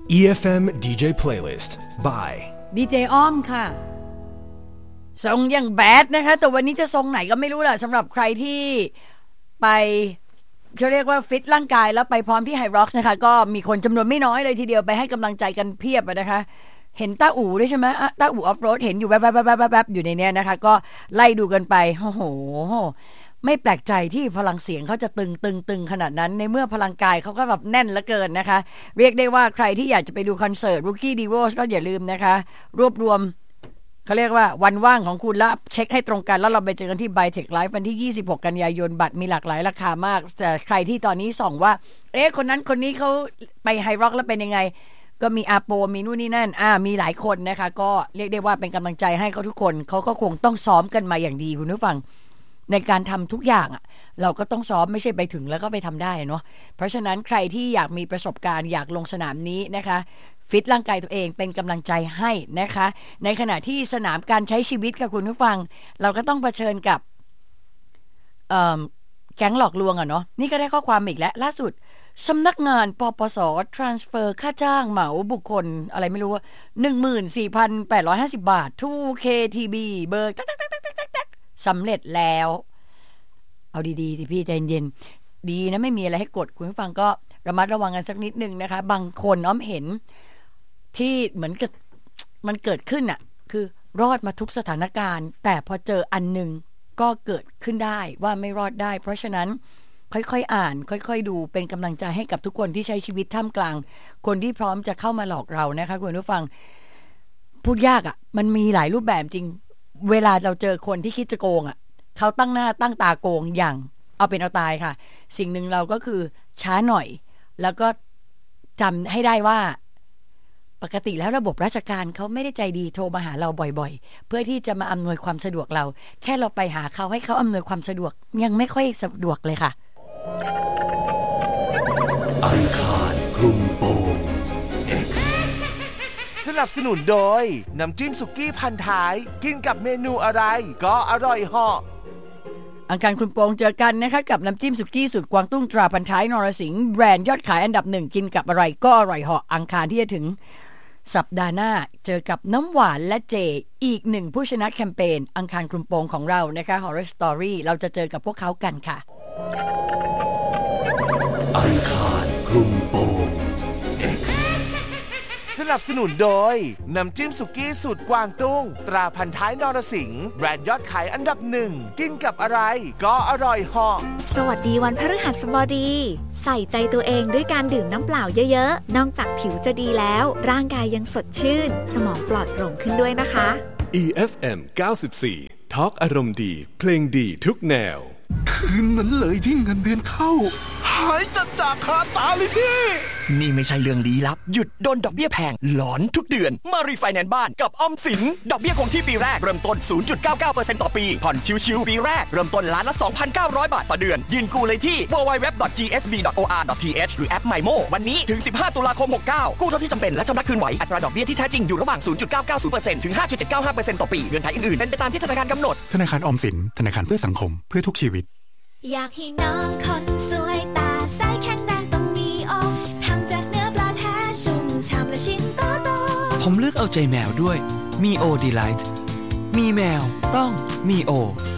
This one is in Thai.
EFM DJ Playlist by DJ อ้อมค่ะทรงอย่างแบดนะคะแต่วันนี้จะทรงไหนก็ไม่รู้แหละสำหรับใครที่ไปเขาเรียกว่าฟิตร่างกายแล้วไปพร้อมที่ไฮร็อกนะคะก็มีคนจำนวนไม่น้อยเลยทีเดียวไปให้กำลังใจกันเพียบนะคะเห็นต้าอู่ด้วยใช่ไหมต้าอู่ออฟโรดเห็นอยู่แวบๆๆๆอยู่ในเนี้ยนะคะก็ไล่ดูกันไปโอ้โหไม่แปลกใจที่พลังเสียงเขาจะตึงขนาดนั้นในเมื่อพลังกายเขาก็แบบแน่นเหลือเกินนะคะเรียกได้ว่าใครที่อยากจะไปดูคอนเสิร์ต Rookie Divos ก็อย่าลืมนะคะรวบรวมเขาเรียกว่าวันว่างของคุณแล้วเช็คให้ตรงกันแล้วเราไปเจอกันที่ Bytech Live วันที่26กันยายนบัตรมีหลากหลายราคามากแต่ใครที่ตอนนี้ส่องว่าคนนั้นคนนี้เขาไปไฮร็อกแล้วเป็นยังไงก็มีอาโปมีนู่นนี่นั่นมีหลายคนนะคะก็เรียกได้ว่าเป็นกำลังใจให้เขาทุกคนเขาก็คงต้องซ้อมกันมาอย่างดีคุณผู้ฟังในการทำทุกอย่างเราก็ต้องซ้อมไม่ใช่ไปถึงแล้วก็ไปทำได้เนาะเพราะฉะนั้นใครที่อยากมีประสบการณ์อยากลงสนามนี้นะคะฟิตร่างกายตัวเองเป็นกำลังใจให้นะคะในขณะที่สนามการใช้ชีวิตกับคุณผู้ฟังเราก็ต้องเผชิญกับแก๊งหลอกลวงเนาะนี่ก็ได้ข้อความอีกแล้วล่าสุดสำนักงานปปส transfer ค่าจ้างเหมาบุคคลอะไรไม่รู้ว่า 14,850 บาท 2KTB เบอร์สำเร็จแล้วเอาดีๆสิพี่ใจเย็นๆดีนะไม่มีอะไรให้กดคุณผู้ฟังก็ระมัดระวังกันสักนิดนึงนะคะบางคนอ้อมเห็นที่เหมือนกับมันเกิดขึ้นคือรอดมาทุกสถานการณ์แต่พอเจออันนึงก็เกิดขึ้นได้ว่าไม่รอดได้เพราะฉะนั้นค่อยๆอ่านค่อยๆดูเป็นกำลังใจให้กับทุกคนที่ใช้ชีวิตท่ามกลางคนที่พร้อมจะเข้ามาหลอกเรานะคะคุณผู้ฟังพูดยากมันมีหลายรูปแบบจริงเวลาเราเจอคนที่คิดจะโกงเขาตั้งหน้าตั้งตาโกงอย่างเอาเป็นเอาตายค่ะสิ่งหนึ่งเราก็คือช้าหน่อยแล้วก็จำให้ได้ว่าปกติแล้วระบบราชการเขาไม่ได้ใจดีโทรมาหาเราบ่อยๆเพื่อที่จะมาอำนวยความสะดวกเราแค่เราไปหาเขาให้เขาอำนวยความสะดวกยังไม่ค่อยสะดวกเลยค่ะอังคารคลุมโปง X สนับสนุนโดยน้ำจิ้มสุกี้พันท้ายกินกับเมนูอะไรก็อร่อยเหาะอังคารคลุมโปงเจอกันนะคะกับน้ำจิ้มสุกี้สูตรกวางตุ้งตราพันท้ายนรสิงห์แบรนด์ยอดขายอันดับ1กินกับอะไรก็อร่อยเหาะอังคารที่จะถึงสัปดาห์หน้าเจอกับน้ำหวานและเจอีก1ผู้ชนะแคมเปญอังคารคลุมโปงของเรานะคะ Horror Story เราจะเจอกับพวกเขากันค่ะอังคารคลุมโปง X สนับสนุนโดยน้ำจิ้มสุกี้สูตรกวางตุ้งตราพันท้ายนรสิงห์แบรนด์ยอดขายอันดับ1กินกับอะไรก็อร่อยเหาะสวัสดีวันพฤหัสบดีใส่ใจตัวเองด้วยการดื่มน้ำเปล่าเยอะๆนอกจากผิวจะดีแล้วร่างกายยังสดชื่นสมองปลอดโปร่งขึ้นด้วยนะคะ EFM 94 Talk อารมณ์ดีเพลงดีทุกแนวคืนนั้นเลยที่เงินเดือนเข้าหายจากคาตาเลยพี่นี่ไม่ใช่เรื่องลี้ลับหยุดโดนดอกเบี้ยแพงหลอนทุกเดือนมารีไฟแนนซ์บ้านกับออมสินดอกเบี้ยคงที่ปีแรกเริ่มต้น 0.99% ต่อปีผ่อนชิวๆปีแรกเริ่มต้นล้านละ 2,900 บาทต่อเดือนยื่นกู้เลยที่ www.gsb.or.th หรือแอป MyMo วันนี้ถึง15ตุลาคม69กู้เท่าที่จำเป็นและชำระคืนไหวอัตราดอกเบี้ยที่แท้จริงอยู่ระหว่าง 0.990% ถึง 5.795% ต่อปีเงื่อนไขอื่นๆเป็นไปตามที่ธนาคารกำหนดธนาคารออมสินธนาคารเพื่อสังคมเพื่อทุกชีวิตอยากให้น้องคนสวยตาใสแข็งแรงต้องมีโอทำจากเนื้อปลาแท้ชุ่มฉ่ำและชิ้นโตๆผมเลือกเอาใจแมวด้วยมีโอดีไลท์มีแมวต้องมีโอ